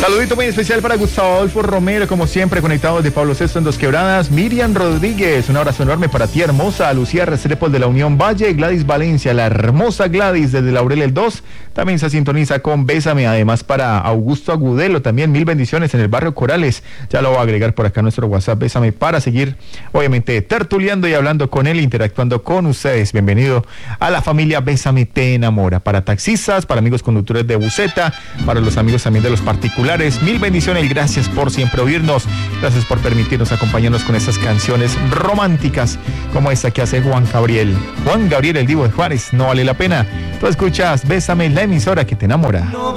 Saludito muy especial para Gustavo Adolfo Romero, como siempre, conectado desde Pablo VI en Dos Quebradas. Miriam Rodríguez, un abrazo enorme para ti, hermosa. Lucía Restrepo de la Unión Valle. Gladys Valencia, la hermosa Gladys desde Laurel el 2. También se sintoniza con Bésame. Además para Augusto Agudelo, también mil bendiciones en el barrio Corales. Ya lo voy a agregar por acá a nuestro WhatsApp, Bésame, para seguir, obviamente, tertuleando y hablando con él, interactuando con ustedes. Bienvenido a la familia Bésame Te Enamora. Para taxistas, para amigos conductores de buseta, para los amigos también de los particulares. Mil bendiciones y gracias por siempre oírnos. Gracias por permitirnos acompañarnos con estas canciones románticas como esta que hace Juan Gabriel. Juan Gabriel, el Divo de Juárez, no vale la pena. Tú escuchas Bésame, la emisora que te enamora.